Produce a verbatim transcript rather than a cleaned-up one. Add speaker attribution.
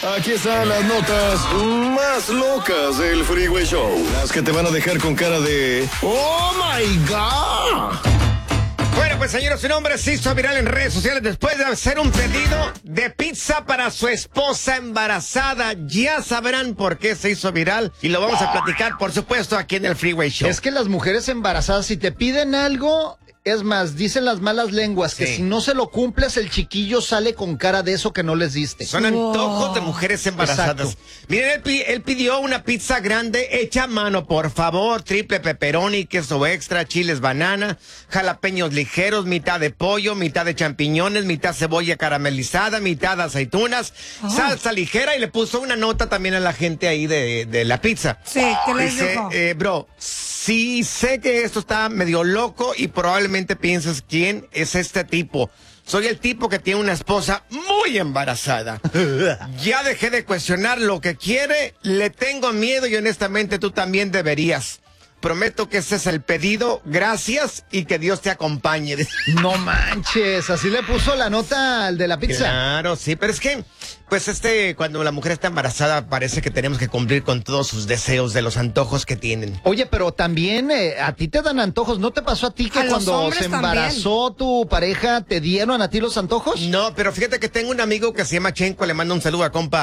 Speaker 1: Aquí están las notas más locas del Freeway Show. Las que te van a dejar con cara de ¡Oh, my God!
Speaker 2: Bueno, pues señores, su nombre se hizo viral en redes sociales después de hacer un pedido de pizza para su esposa embarazada. Ya sabrán por qué se hizo viral y lo vamos a platicar, por supuesto, aquí en el Freeway Show.
Speaker 3: Es que las mujeres embarazadas, si te piden algo... Es más, dicen las malas lenguas que
Speaker 2: Sí.
Speaker 3: si no se lo cumples, el chiquillo sale con cara de eso que no les diste.
Speaker 2: Son antojos de mujeres embarazadas.
Speaker 3: Exacto.
Speaker 2: Miren, él, pi- él pidió una pizza grande hecha a mano, por favor. Triple pepperoni, queso extra, chiles banana, jalapeños ligeros, mitad de pollo, mitad de champiñones, mitad cebolla caramelizada, mitad aceitunas, salsa ligera, y le puso una nota también a la gente ahí de, de la pizza.
Speaker 4: Sí, ¿qué les
Speaker 2: Dice,
Speaker 4: dijo?
Speaker 2: eh, bro, sí sé que esto está medio loco y probablemente piensas quién es este tipo. Soy el tipo que tiene una esposa muy embarazada. Ya dejé de cuestionar lo que quiere, le tengo miedo y honestamente tú también deberías. Prometo que ese es el pedido, gracias y que Dios te acompañe.
Speaker 3: No manches, así le puso la nota al de la pizza.
Speaker 2: Claro, sí, pero es que, pues este, cuando la mujer está embarazada, parece que tenemos que cumplir con todos sus deseos de los antojos que tienen.
Speaker 3: Oye, pero también eh, a ti te dan antojos. ¿No te pasó a ti que
Speaker 4: A los
Speaker 3: cuando
Speaker 4: hombres
Speaker 3: se embarazó tu pareja te dieron a ti los antojos?
Speaker 2: No, pero fíjate que tengo un amigo que se llama Chenco, le mando un saludo a compa